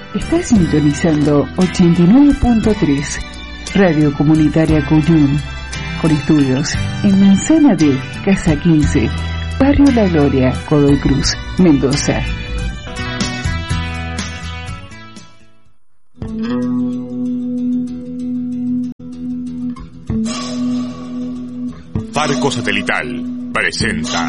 Está sintonizando 89.3 Radio Comunitaria Cuyum, con estudios en Manzana D, Casa 15, Barrio La Gloria, Godoy Cruz, Mendoza. Farco Satelital presenta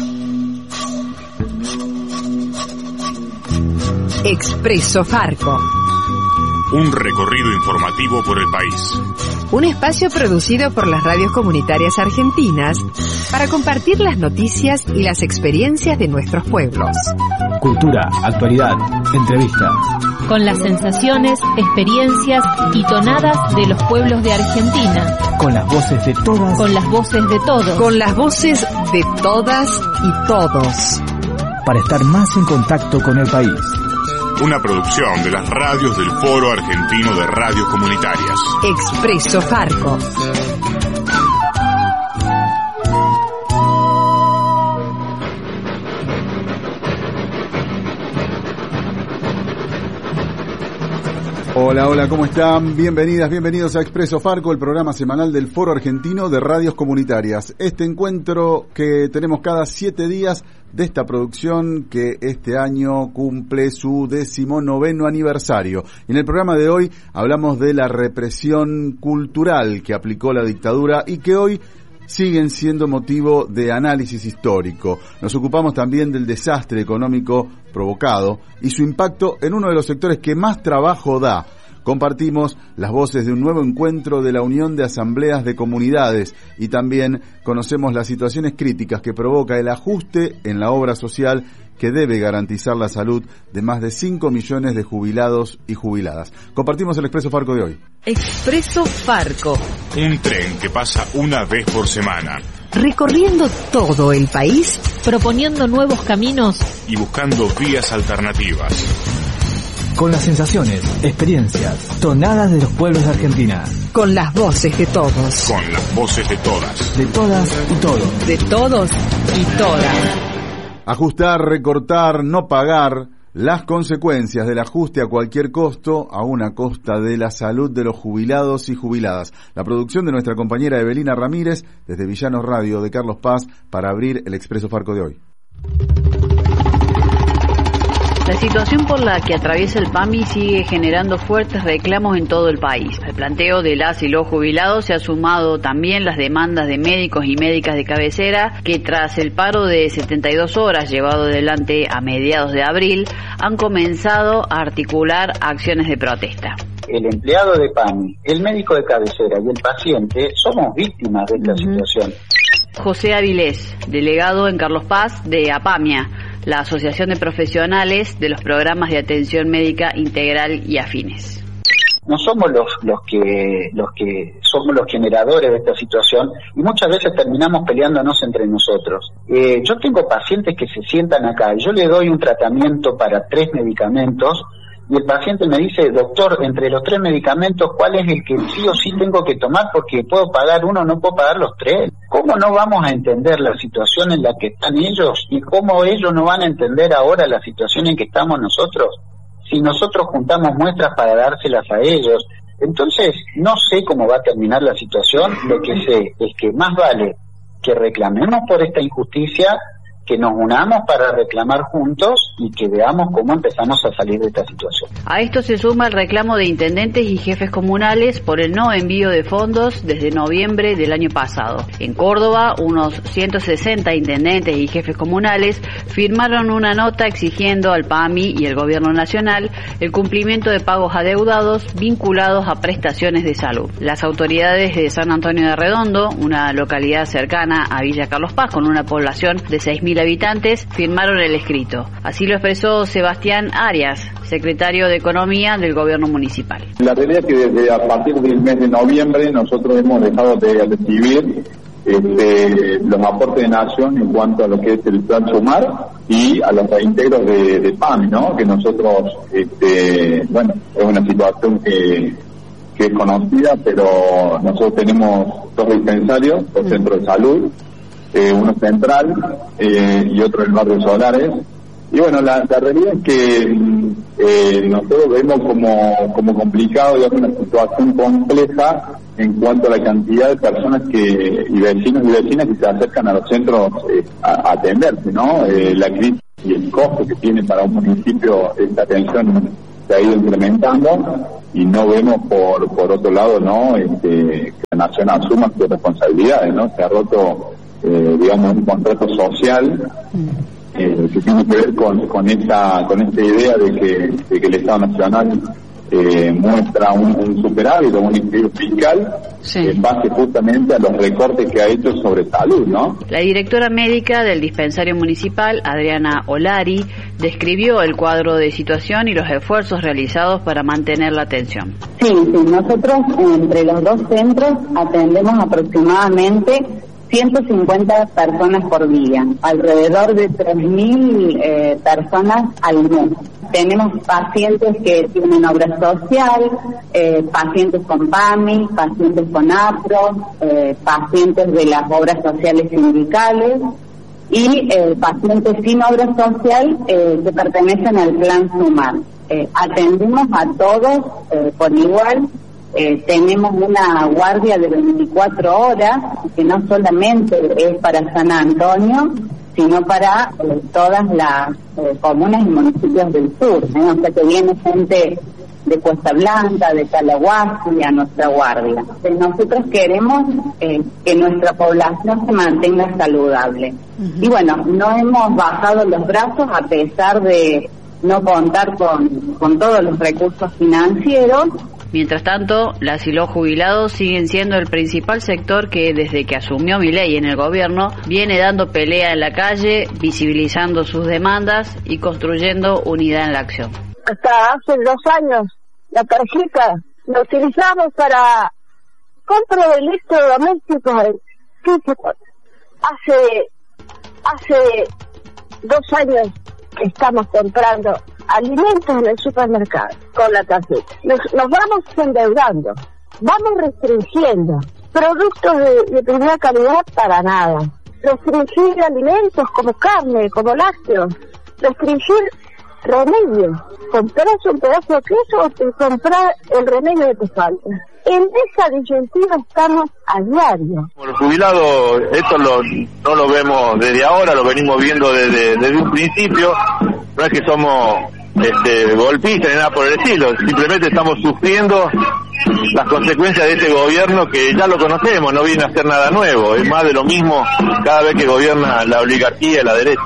Expreso Farco. Un recorrido informativo por el país. Un espacio producido por las radios comunitarias argentinas para compartir las noticias y las experiencias de nuestros pueblos. Cultura, actualidad, entrevista. Con las sensaciones, experiencias y tonadas de los pueblos de Argentina. Con las voces de todas. Con las voces de todos. Con las voces de todas y todos. Para estar más en contacto con el país. Una producción de las radios del Foro Argentino de Radios Comunitarias. Expreso Farco. Hola, ¿cómo están? Bienvenidas, bienvenidos a Expreso Farco, el programa semanal del Foro Argentino de Radios Comunitarias. Este encuentro que tenemos cada 7 días de esta producción que este año cumple su 19º aniversario. Y en el programa de hoy hablamos de la represión cultural que aplicó la dictadura y que hoy siguen siendo motivo de análisis histórico. Nos ocupamos también del desastre económico provocado y su impacto en uno de los sectores que más trabajo da. Compartimos las voces de un nuevo encuentro de la Unión de Asambleas de Comunidades y también conocemos las situaciones críticas que provoca el ajuste en la obra social que debe garantizar la salud de más de 5 millones de jubilados y jubiladas. Compartimos el Expreso Farco de hoy. Expreso Farco. Un tren que pasa una vez por semana. Recorriendo todo el país, proponiendo nuevos caminos y buscando vías alternativas. Con las sensaciones, experiencias, tonadas de los pueblos de Argentina. Con las voces de todos. Con las voces de todas. De todas y todos. De todos y todas. Ajustar, recortar, no pagar, las consecuencias del ajuste a cualquier costo, a una costa de la salud de los jubilados y jubiladas. La producción de nuestra compañera Evelina Ramírez, desde Villanos Radio de Carlos Paz, para abrir el Expreso Farco de hoy. La situación por la que atraviesa el PAMI sigue generando fuertes reclamos en todo el país. Al planteo de las y los jubilados se ha sumado también las demandas de médicos y médicas de cabecera que tras el paro de 72 horas llevado adelante a mediados de abril han comenzado a articular acciones de protesta. El empleado de PAMI, el médico de cabecera y el paciente somos víctimas de esta situación. José Avilés, delegado en Carlos Paz de APAMIA, la Asociación de Profesionales de los Programas de Atención Médica Integral y Afines. No somos los que somos los generadores de esta situación y muchas veces terminamos peleándonos entre nosotros. Yo tengo pacientes que se sientan acá y yo le doy un tratamiento para 3 medicamentos y el paciente me dice, doctor, entre los 3 medicamentos, ¿cuál es el que sí o sí tengo que tomar? Porque puedo pagar uno, no puedo pagar los 3. ¿Cómo no vamos a entender la situación en la que están ellos? ¿Y cómo ellos no van a entender ahora la situación en que estamos nosotros? Si nosotros juntamos muestras para dárselas a ellos. Entonces, no sé cómo va a terminar la situación. Lo que sé es que más vale que reclamemos por esta injusticia, que nos unamos para reclamar juntos y que veamos cómo empezamos a salir de esta situación. A esto se suma el reclamo de intendentes y jefes comunales por el no envío de fondos desde noviembre del año pasado. En Córdoba, unos 160 intendentes y jefes comunales firmaron una nota exigiendo al PAMI y el Gobierno Nacional el cumplimiento de pagos adeudados vinculados a prestaciones de salud. Las autoridades de San Antonio de Redondo, una localidad cercana a Villa Carlos Paz con una población de 6.000 habitantes, firmaron el escrito. Así lo expresó Sebastián Arias, secretario de Economía del Gobierno Municipal. La realidad es que desde a partir del mes de noviembre nosotros hemos dejado de recibir los aportes de Nación en cuanto a lo que es el Plan Sumar y a los reintegros de PAMI, ¿no? Que nosotros, bueno, es una situación que es conocida, pero nosotros tenemos 2 dispensarios, 2 centros de salud, uno central y otro en el barrio Solares. Y bueno, la realidad es que nosotros vemos como complicado, digamos, una situación compleja en cuanto a la cantidad de personas y vecinos y vecinas que se acercan a los centros a atenderse, ¿no? La crisis y el costo que tiene para un municipio esta atención se ha ido incrementando y no vemos por otro lado, ¿no? Que la nación asuma sus responsabilidades, ¿no? Se ha roto, digamos, un contrato social que tiene que ver con esta idea de que el Estado Nacional muestra un superávit o un equilibrio fiscal en base justamente a los recortes que ha hecho sobre salud, ¿no? La directora médica del dispensario municipal, Adriana Olari, describió el cuadro de situación y los esfuerzos realizados para mantener la atención. Sí, nosotros entre los dos centros atendemos aproximadamente 150 personas por día, alrededor de 3.000 personas al mes. Tenemos pacientes que tienen obra social, pacientes con PAMI, pacientes con APRO, pacientes de las obras sociales sindicales y pacientes sin obra social que pertenecen al Plan Sumar. Atendemos a todos por igual. Tenemos una guardia de 24 horas que no solamente es para San Antonio, sino para todas las comunas y municipios del sur, o sea que viene gente de Cuesta Blanca, de Talahuasi a nuestra guardia. Nosotros queremos que nuestra población se mantenga saludable. Y bueno, no hemos bajado los brazos a pesar de no contar con todos los recursos financieros. Mientras tanto, las y los jubilados siguen siendo el principal sector que desde que asumió Milei en el gobierno viene dando pelea en la calle, visibilizando sus demandas y construyendo unidad en la acción. Hasta hace 2 años la tarjeta la utilizamos para compra de electrodomésticos. Hace 2 años que estamos comprando alimentos en el supermercado con la tarjeta. Nos vamos endeudando, vamos restringiendo productos de primera calidad para nada. Restringir alimentos como carne, como lácteos, restringir remedios. Compras un pedazo de queso o comprar el remedio que te falta. En esa disyuntiva estamos a diario. Los jubilados, esto no lo vemos desde ahora, lo venimos viendo desde un principio. No es que somos golpistas ni nada por el estilo, simplemente estamos sufriendo las consecuencias de este gobierno que ya lo conocemos, no viene a hacer nada nuevo, es más de lo mismo cada vez que gobierna la oligarquía y la derecha.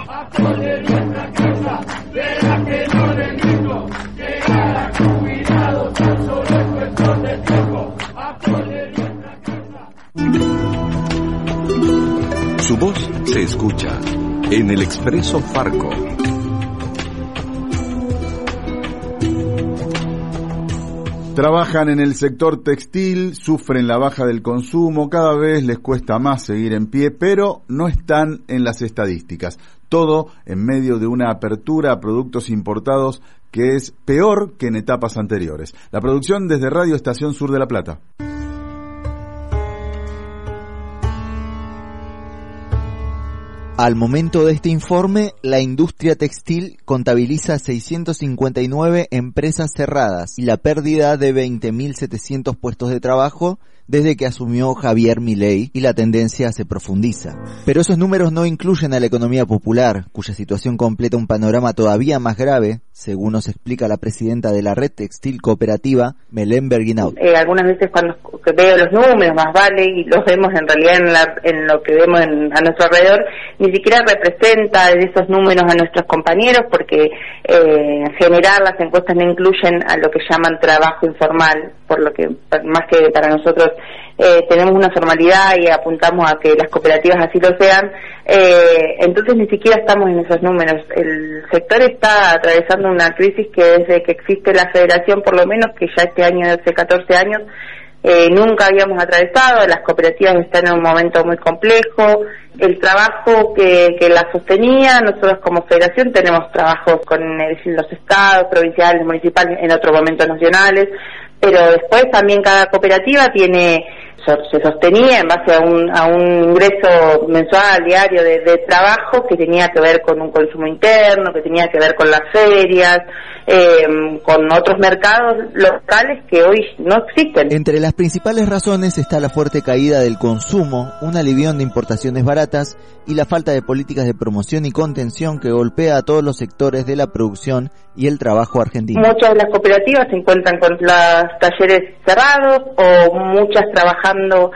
Su voz se escucha en el Expreso Farco. Trabajan en el sector textil, sufren la baja del consumo, cada vez les cuesta más seguir en pie, pero no están en las estadísticas. Todo en medio de una apertura a productos importados que es peor que en etapas anteriores. La producción desde Radio Estación Sur de La Plata. Al momento de este informe, la industria textil contabiliza 659 empresas cerradas y la pérdida de 20.700 puestos de trabajo desde que asumió Javier Milei, y la tendencia se profundiza. Pero esos números no incluyen a la economía popular, cuya situación completa un panorama todavía más grave, según nos explica la presidenta de la Red Textil Cooperativa, Melén Berguinaut. Algunas veces cuando veo los números, más vale, y los vemos en realidad en lo que vemos a nuestro alrededor, ni siquiera representa esos números a nuestros compañeros, porque en general las encuestas no incluyen a lo que llaman trabajo informal, por lo que más que para nosotros tenemos una formalidad y apuntamos a que las cooperativas así lo sean, entonces ni siquiera estamos en esos números. El sector está atravesando una crisis que desde que existe la federación, por lo menos, que ya este año, hace 14 años, nunca habíamos atravesado. Las cooperativas están en un momento muy complejo. El trabajo que la sostenía, nosotros como federación tenemos trabajos con los estados, provinciales, municipales, en otros momentos nacionales, pero después también cada cooperativa tiene se sostenía en base a un ingreso mensual, diario de trabajo que tenía que ver con un consumo interno, que tenía que ver con las ferias, con otros mercados locales que hoy no existen. Entre las principales razones está la fuerte caída del consumo, un alivión de importaciones baratas y la falta de políticas de promoción y contención que golpea a todos los sectores de la producción y el trabajo argentino. Muchas de las cooperativas se encuentran con los talleres cerrados o muchas trabajando